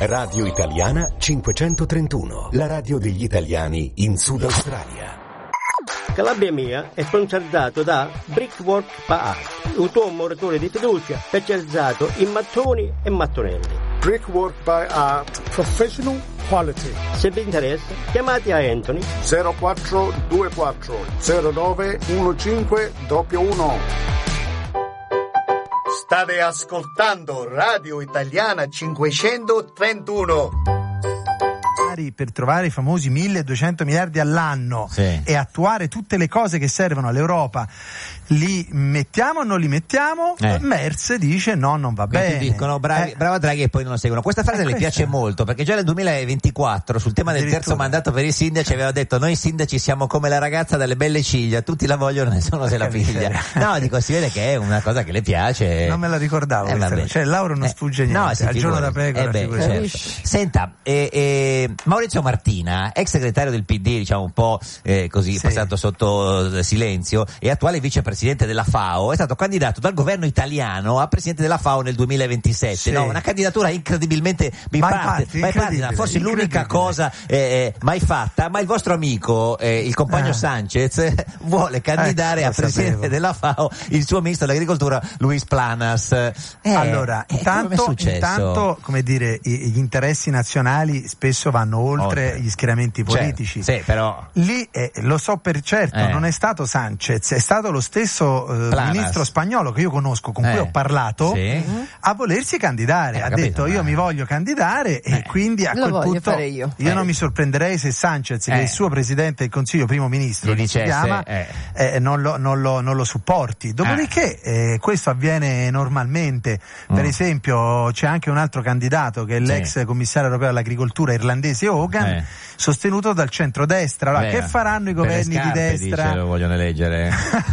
Radio Italiana 531, la radio degli italiani in Sud Australia. Calabria Mia è sponsorizzato da Brickwork by Art, il tuo motore di fiducia specializzato in mattoni e mattonelli. Brickwork by Art, professional quality. Se vi interessa, chiamate a Anthony 0424 09 1511. State ascoltando Radio Italiana 531. Per trovare i famosi 1.200 miliardi all'anno, sì, e attuare tutte le cose che servono all'Europa, li mettiamo o non li mettiamo? Merz dice no, non va bene. Dicono brava Draghi e poi non lo seguono. Questa frase le piace molto, perché già nel 2024 sul tema del terzo mandato per i sindaci aveva detto: noi sindaci siamo come la ragazza dalle belle ciglia, tutti la vogliono, nessuno se la piglia. No, dico, si vede che è una cosa che le piace. Non me la ricordavo cioè Lauro non sfugge niente, al giorno da pecora, certo. Senta, Maurizio Martina, ex segretario del PD, diciamo un po' così, passato sotto silenzio, e attuale vicepresidente della FAO, è stato candidato dal governo italiano a presidente della FAO nel 2027. Sì. No, una candidatura incredibilmente bipartisan, forse l'unica cosa mai fatta, ma il vostro amico, il compagno Sanchez, vuole candidare a presidente della FAO il suo ministro dell'agricoltura Luis Planas. Allora, intanto, come dire, gli interessi nazionali spesso vanno oltre gli schieramenti politici. Sì, però lì lo so per certo, non è stato Sanchez, è stato lo stesso ministro spagnolo che io conosco, con cui ho parlato, a volersi candidare. Ha detto io mi voglio candidare e quindi a quel punto io non mi sorprenderei se Sanchez, che è il suo presidente del Consiglio, primo ministro, che si chiama, non lo supporti. Dopodiché questo avviene normalmente. Per esempio c'è anche un altro candidato che è l'ex commissario europeo all'agricoltura irlandese Hogan, sostenuto dal centrodestra. Allora, che faranno i governi di destra? Lo vogliono eleggere.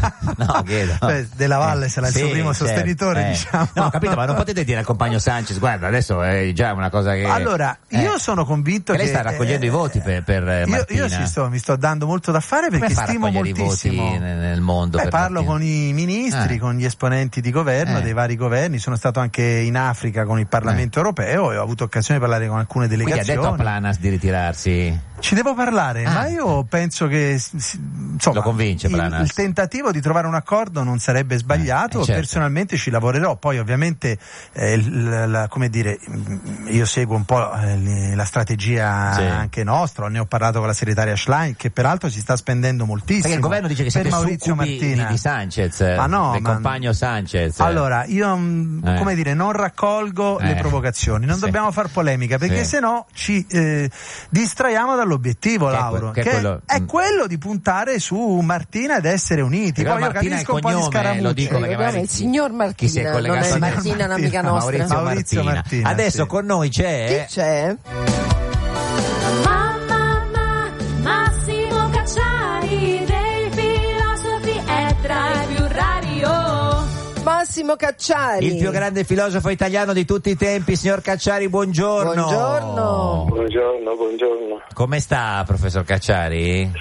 No, chiedo. Della Valle sarà il suo primo sostenitore, diciamo. No, capito, ma non potete dire al compagno Sanchez: guarda, adesso è già una cosa che... Allora, io sono convinto che lei sta raccogliendo i voti per Martina. Io mi sto dando molto da fare, perché stimo moltissimo i voti nel mondo. Parlo con i ministri, con gli esponenti di governo dei vari governi. Sono stato anche in Africa con il Parlamento europeo e ho avuto occasione di parlare con alcune delegazioni. Quindi ha detto a Planas di ritirarsi? Ci devo parlare, ma io penso che insomma, lo convince Planas. Il tentativo di trovare un accordo non sarebbe sbagliato. Certo. Personalmente ci lavorerò. Poi ovviamente come dire, io seguo un po' la strategia anche nostra. Ne ho parlato con la segretaria Schlein, che peraltro si sta spendendo moltissimo. Perché il governo dice che siete Maurizio Martina di Sanchez, del compagno Sanchez. Allora io come dire, non raccolgo le provocazioni, non dobbiamo far polemica, perché se no ci distraiamo dall'obiettivo, Lauro, che è quello di puntare su Martina ed essere uniti. Poi io capisco un po' di scaramucce. Lo dico perché il signor Martina, non è Martina, un'amica nostra. Maurizio Martina. Adesso con noi c'è... Chi c'è? Massimo Cacciari dei filosofi è tra i più radio. Massimo Cacciari, il più grande filosofo italiano di tutti i tempi. Signor Cacciari, buongiorno. Buongiorno. Come sta, professor Cacciari?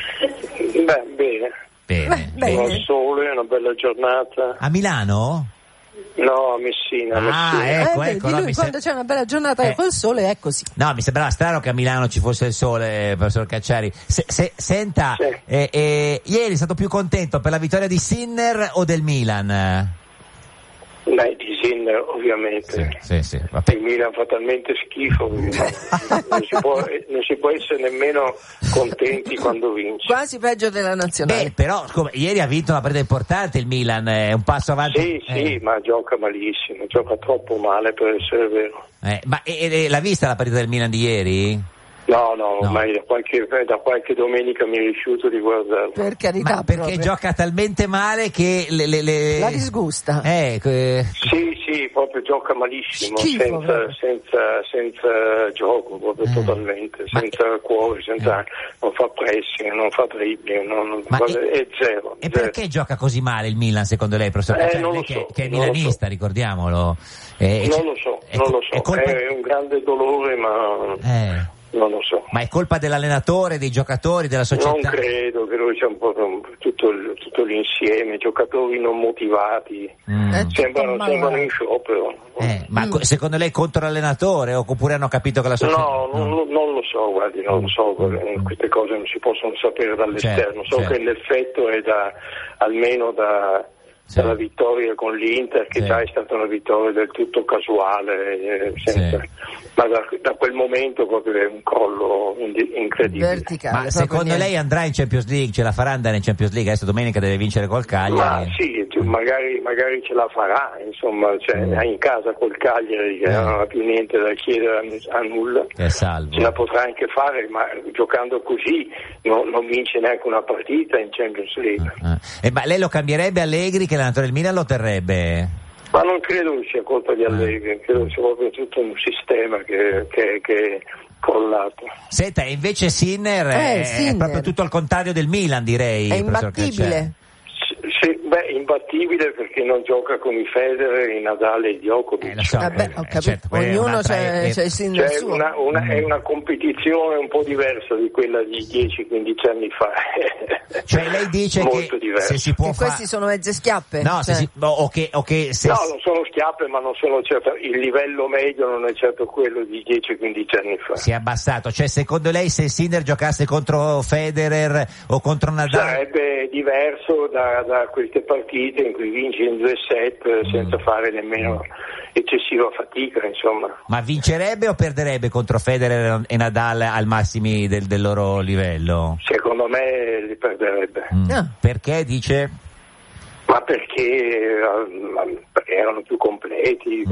Bene. Bene. Il sole, una bella giornata. A Milano? No, a Messina. Ecco. Quando c'è una bella giornata col sole è così. No, mi sembrava strano che a Milano ci fosse il sole, professor Cacciari. Senta, ieri è stato più contento per la vittoria di Sinner o del Milan? Beh, di Sinner ovviamente. Sì. Il Milan fa talmente schifo che non si può essere nemmeno contenti quando vince. Quasi peggio della nazionale. Però ieri ha vinto una partita importante il Milan, è un passo avanti. Sì, ma gioca malissimo, gioca troppo male per essere vero. Ma l'ha vista la partita del Milan di ieri? No, ormai da qualche domenica mi rifiuto di guardarlo. Per carità, perché gioca talmente male che la disgusta. Sì, proprio gioca malissimo, senza gioco, proprio totalmente, senza cuore, non fa pressing, non fa dribbling, è zero. E perché gioca così male il Milan, secondo lei, professor Cacciari? Non lo so, che è milanista, ricordiamolo. Non lo so, è un grande dolore, ma Non lo so. Ma è colpa dell'allenatore, dei giocatori, della società? Non credo c'è un po' tutto l'insieme, giocatori non motivati, sembrano in sciopero. Ma secondo lei contro l'allenatore oppure hanno capito che la società... No, non lo so, guardi, non lo so, queste cose non si possono sapere dall'esterno, che l'effetto è almeno dalla vittoria con l'Inter, che già è stata una vittoria del tutto casuale, ma da quel momento proprio è un crollo incredibile. Verticale, ma secondo lei andrà in Champions League, ce la farà andare in Champions League? Adesso domenica deve vincere col Cagliari. Ma sì, magari ce la farà, insomma, in casa col Cagliari che non ha più niente da chiedere a nulla, è salvo. Ce la potrà anche fare, ma giocando così non vince neanche una partita in Champions League. Ma lei lo cambierebbe Allegri, che l'allenatore del Milan lo terrebbe? Ma non credo che sia colpa di Allegri, credo sia proprio tutto un sistema che è crollato. Senta, e invece Sinner è proprio tutto al contrario del Milan, direi. È imbattibile. Imbattibile perché non gioca con i Federer, i Nadal e i Djokovic. Ho capito. Ognuno c'è il Sinner suo. È una competizione un po' diversa di quella di 10-15 anni fa. Cioè lei dice molto che diversa. se si può questi sono mezze schiappe? No, No, non sono schiappe, ma non sono certo, il livello medio non è certo quello di 10-15 anni fa. Si è abbassato, cioè secondo lei se Sinner giocasse contro Federer o contro Nadal sarebbe diverso da queste partite in cui vinci in 2 set senza fare nemmeno eccessiva fatica, insomma. Ma vincerebbe o perderebbe contro Federer e Nadal al massimi del loro livello? Secondo me li perderebbe. Perché dice? Ma perché erano più completi,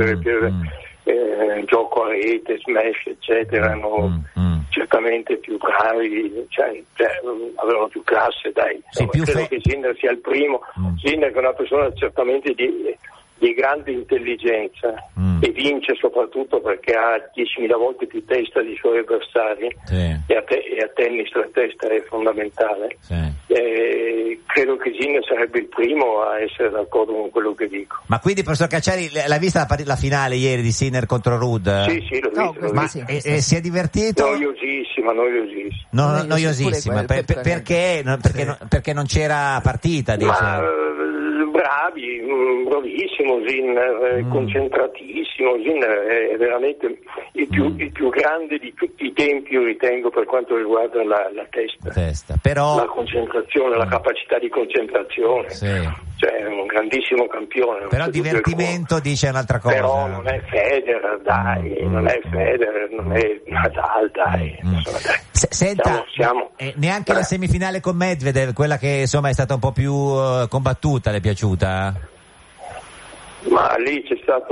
gioco a rete, smash, eccetera, erano certamente più bravi, avevano più classe, dai. Credo che Sinner sia il primo. Sinner è una persona certamente di grande intelligenza e vince soprattutto perché ha 10.000 volte più testa dei suoi avversari e a tennis la testa è fondamentale. Credo che Sinner sarebbe il primo a essere d'accordo con quello che dico. Ma quindi, professor Cacciari, l'ha vista la finale ieri di Sinner contro Ruud? Sì, l'ho vista. Ma si è divertito? Noiosissima. Noiosissima. Perché non c'era partita, dice. Bravissimo Sinner, concentratissimo. Sinner è veramente il più grande di tutti i tempi, io ritengo, per quanto riguarda la testa. Però... la concentrazione, la capacità di concentrazione. Cioè è un grandissimo campione. Però il divertimento dice un'altra cosa. Però non è Federer, dai, non è Federer, non è Nadal, dai. Senta, neanche la semifinale con Medvedev, quella che insomma è stata un po' più combattuta, le è piaciuta? Ma lì c'è stato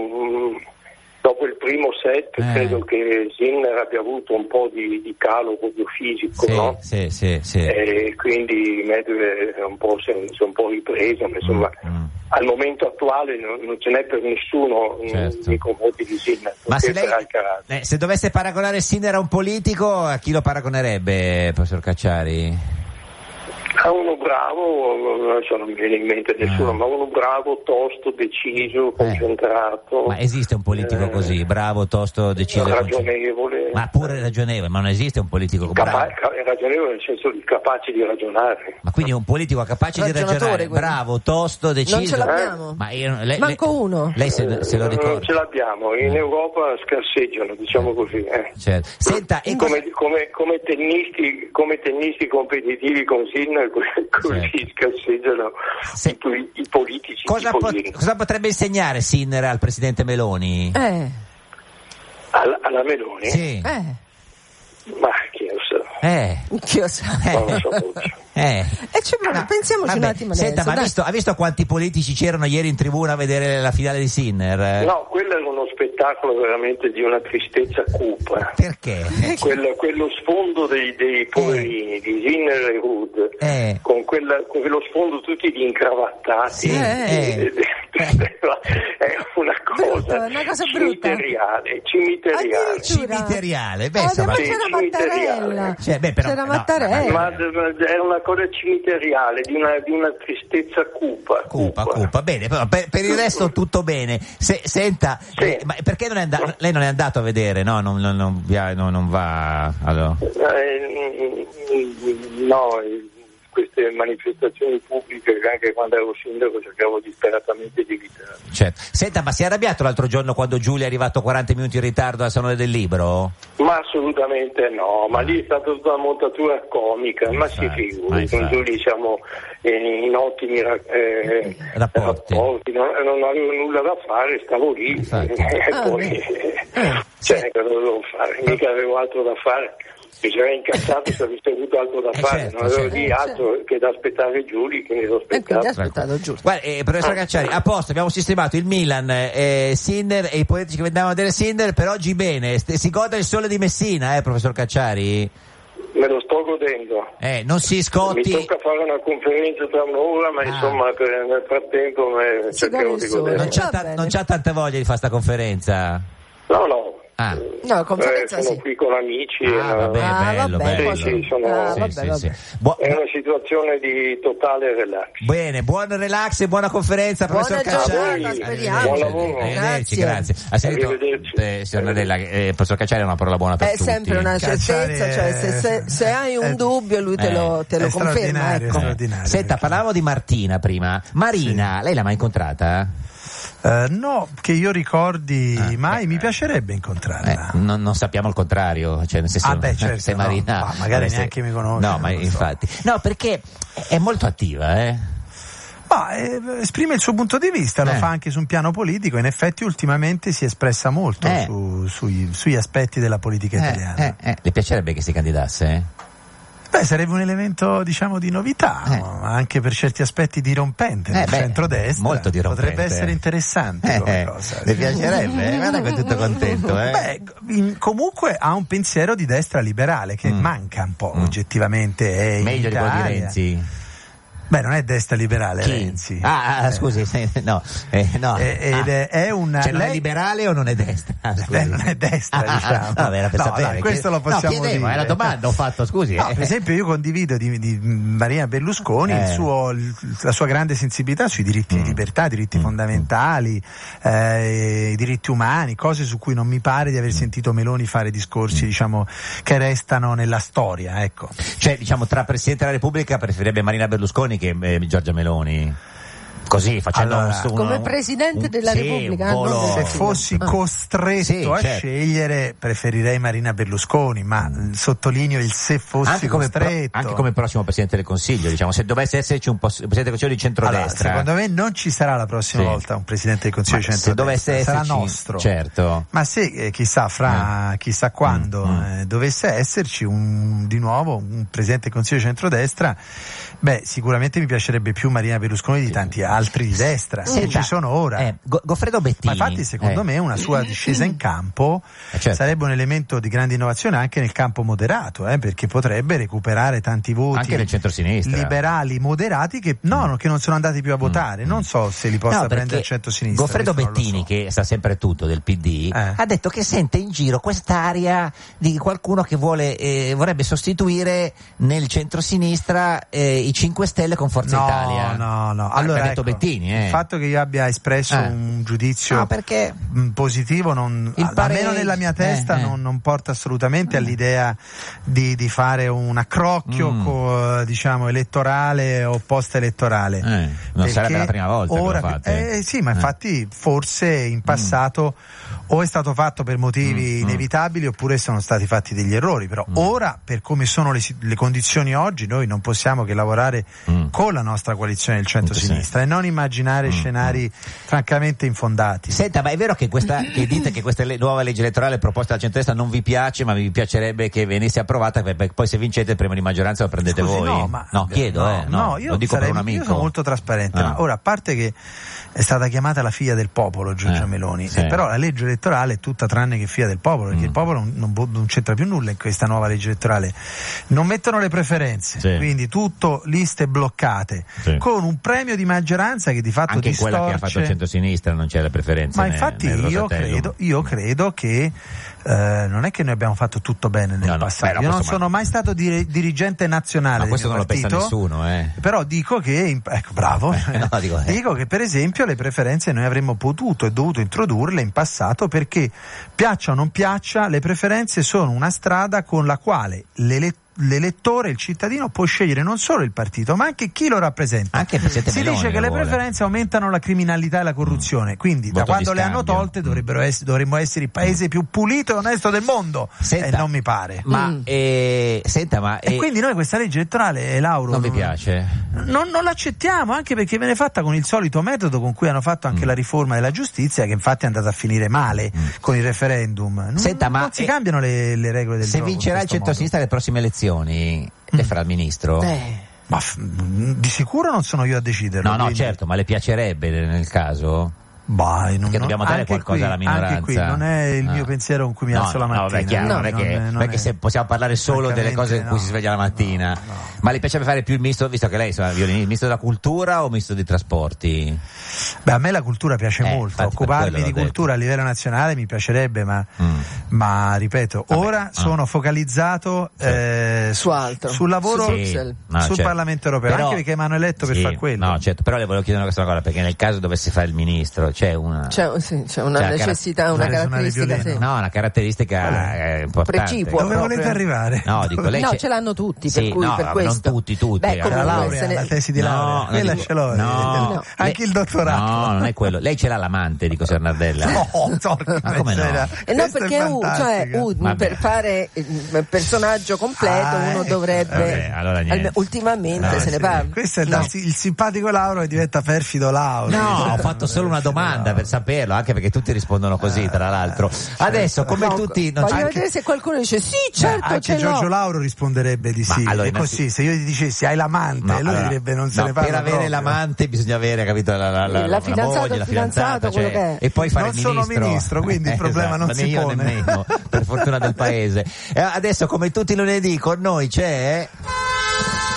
dopo il primo set credo che Sinner abbia avuto un po' di calo proprio fisico, no? Sì. E quindi Medvedev si è un po' ripreso, ma insomma al momento attuale non ce n'è per nessuno nei confronti di Sinner. Ma se dovesse paragonare Sinner a un politico, a chi lo paragonerebbe, professor Cacciari? A uno bravo, non mi viene in mente nessuno, ma uno bravo, tosto, deciso, concentrato. Ma esiste un politico così, bravo, tosto, deciso? Ragionevole. Ma pure ragionevole, ma non esiste un politico bravo? È ragionevole nel senso di capace di ragionare. Ma quindi un politico capace di ragionare, bravo, tosto, deciso? Non ce l'abbiamo. Ma manco uno. Lei se lo ricorda? Non ce l'abbiamo, in Europa scarseggiano, diciamo così. Certo. Senta, come tennisti competitivi con Sinner, così scarseggiano i politici. Cosa potrebbe insegnare Sinner al presidente Meloni? Alla Meloni? Sì. Ma chi lo sa? Chi lo sa? Non lo so pensiamoci un attimo adesso. Senta, ma ha visto quanti politici c'erano ieri in tribuna a vedere la finale di Sinner? No, quello era uno spettacolo veramente di una tristezza cupa. Perché? Quello sfondo dei poverini di Sinner e Ruud, con quello sfondo tutti di incravattati. È una cosa cimiteriale. Cimiteriale. C'era Mattarella. C'era Mattarella. Ma era una cosa cimiteriale, di una tristezza cupa. Bene, però per il resto tutto bene. Senta, ma perché lei non è andato a vedere, no? Non va allora. No, queste manifestazioni pubbliche che anche quando ero sindaco cercavo disperatamente di evitare. Certo. Senta, ma si è arrabbiato l'altro giorno quando Giulia è arrivato 40 minuti in ritardo al Salone del Libro? Ma assolutamente no, ma lì è stata tutta una montatura comica, ma si figuri, con Giulia siamo in ottimi rapporti, non avevo nulla da fare, stavo lì e poi cosa dovevo fare, mica avevo altro da fare. Mi sarei incazzato se avessi avuto altro da fare, non avevo lì altro che da aspettare Giuli, che ne ho aspettato. Guarda, professor Cacciari, a posto, abbiamo sistemato il Milan, Sinner e i politici che andavano a vedere Sinner, per oggi bene, si gode il sole di Messina, professor Cacciari? Me lo sto godendo. Non si scotti. Mi tocca fare una conferenza tra un'ora, ma insomma nel frattempo cercherò di godere. Non c'ha tanta voglia di fare sta conferenza? No. No, conferenza sono qui con amici. Bello. Sì. È una situazione di totale relax. Bene, buon relax e buona conferenza, professor Cacciari. Buon lavoro. Grazie. Ha sentito, signor Nadella, professor Cacciari è una parola buona per tutti. È sempre una certezza, cioè se hai un dubbio lui te lo conferma. Ecco. Senta, parlavamo di Martina prima. Marina, lei l'ha mai incontrata? No, che io ricordi mai, mi piacerebbe incontrarla. Non sappiamo il contrario, cioè nel senso, certo, se Marina magari neanche mi conosce. No, ma infatti. No, perché è molto attiva, esprime il suo punto di vista, lo fa anche su un piano politico, in effetti ultimamente si è espressa molto sugli aspetti della politica italiana. Le piacerebbe che si candidasse? Sarebbe un elemento, diciamo, di novità, anche per certi aspetti dirompente nel centrodestra. Molto dirompente. Potrebbe essere interessante come cosa. Le piacerebbe? Guarda che è tutto contento. Comunque ha un pensiero di destra liberale che manca un po' oggettivamente. Meglio di quello di Renzi. Non è destra liberale Renzi. Scusi, no. È una. Cioè, non è liberale o non è destra? Non è destra, diciamo. Era per sapere. Questo lo possiamo dire. È la domanda, ho fatto, scusi. Per esempio, io condivido di Marina Berlusconi la sua grande sensibilità sui diritti di libertà, diritti fondamentali, i diritti umani, cose su cui non mi pare di aver sentito Meloni fare discorsi, diciamo, che restano nella storia, ecco. Cioè, diciamo, tra Presidente della Repubblica preferirebbe Marina Berlusconi che Giorgia Meloni? Così, facendo come Presidente della Repubblica. Se fossi costretto a scegliere, preferirei Marina Berlusconi, ma sottolineo il se fossi costretto. Anche come prossimo Presidente del Consiglio, diciamo, se dovesse esserci un Presidente del Consiglio di centrodestra. Secondo me non ci sarà la prossima volta un Presidente del Consiglio di centrodestra, se dovesse esserci, sarà nostro. Certo. Ma se chissà chissà quando dovesse esserci di nuovo un Presidente del Consiglio di centrodestra, sicuramente mi piacerebbe più Marina Berlusconi di tanti altri di destra, che ci sono ora. Goffredo Bettini. Ma infatti, secondo me, una sua discesa in campo sarebbe un elemento di grande innovazione anche nel campo moderato, perché potrebbe recuperare tanti voti anche nel centro-sinistra, liberali moderati che non sono andati più a votare. Non so se li possa prendere il centro-sinistra. Goffredo Bettini, che sa sempre tutto del PD, ha detto che sente in giro quest'aria di qualcuno che vorrebbe sostituire nel centro-sinistra i 5 Stelle con Forza Italia. No. Allora, Bettini, il fatto che io abbia espresso un giudizio positivo almeno nella mia testa non porta assolutamente all'idea di fare un accrocchio diciamo elettorale o post elettorale. Non sarebbe la prima volta ora, che lo fate. Sì, ma infatti forse in passato o è stato fatto per motivi inevitabili oppure sono stati fatti degli errori, però ora, per come sono le condizioni oggi, noi non possiamo che lavorare con la nostra coalizione del centro-sinistra e non immaginare scenari francamente infondati. Senta, ma è vero che dite che questa nuova legge elettorale proposta dal centro-destra non vi piace, ma vi piacerebbe che venisse approvata, perché poi se vincete il premio di maggioranza lo prendete voi? Io lo dico per un amico. Io sono molto trasparente, ma ora, a parte che è stata chiamata la figlia del popolo Giorgia Meloni, però la legge elettorale è tutta tranne che figlia del popolo, perché il popolo non c'entra più nulla in questa nuova legge elettorale. Non mettono le preferenze, quindi tutto liste bloccate, con un premio di maggioranza minoranza che di fatto anche distorce. Quella che ha fatto il centro-sinistra non c'è la preferenza. Ma infatti io credo che non è che noi abbiamo fatto tutto bene nel passato. Io non sono mai stato dirigente nazionale. Ma questo non partito, lo pensa nessuno, Però dico che bravo. Dico che per esempio le preferenze noi avremmo potuto e dovuto introdurle in passato, perché piaccia o non piaccia, le preferenze sono una strada con la quale l'elettore, il cittadino, può scegliere non solo il partito ma anche chi lo rappresenta. Anche si dice che le preferenze aumentano la criminalità e la corruzione, quindi da quando le hanno tolte dovremmo essere il paese più pulito e onesto del mondo. E non mi pare. E quindi noi questa legge elettorale, Lauro, non vi piace? Non l'accettiamo, anche perché viene fatta con il solito metodo con cui hanno fatto anche la riforma della giustizia, che infatti è andata a finire male con il referendum. Non si cambiano le regole del gioco. Se vincerà il centro-sinistra alle prossime elezioni, le farà il ministro? Ma di sicuro non sono io a deciderlo. No, certo, ma le piacerebbe nel caso? Perché dobbiamo dare qualcosa alla minoranza. Anche qui non è il mio pensiero con cui mi alzo la mattina. Non è che se possiamo parlare solo delle cose in cui si sveglia la mattina. Ma le piacerebbe fare più il ministro, visto che lei è violinista, ministro della cultura o ministro dei trasporti? A me la cultura piace molto, occuparmi di cultura a livello nazionale mi piacerebbe, ma ripeto, ora sono focalizzato sul lavoro sul Parlamento europeo, anche perché mi hanno eletto per far quello. No, certo, però le volevo chiedere una cosa, perché nel caso dovesse fare il ministro c'è una necessità, una caratteristica. No, una caratteristica importante. Precipua. Dove volete arrivare? No, dico, lei ce l'hanno tutti, per cui per questo. Non tutti. La laurea, la tesi di laurea. Quella ce l'ho. Anche il dottorato. No, non è quello. Lei ce l'ha l'amante, dico Sernardella. No, come no? No, perché per fare il personaggio completo uno dovrebbe ultimamente se ne parla. Questo è il simpatico Lauro che diventa perfido Lauro. No, ho fatto solo una domanda per saperlo, anche perché tutti rispondono così, tra l'altro. Adesso, come tutti, voglio vedere se qualcuno dice sì, certo, anche Giorgio Lauro risponderebbe di sì. Allora, e così, se io gli dicessi hai l'amante, lui direbbe non se ne parla. Per avere l'amante bisogna avere, capito, la fidanzata, la fidanzata, e poi fare il ministro. Non sono ministro, quindi il problema non si pone. Nemmeno, per fortuna del paese. Adesso, come tutti i lunedì, con noi c'è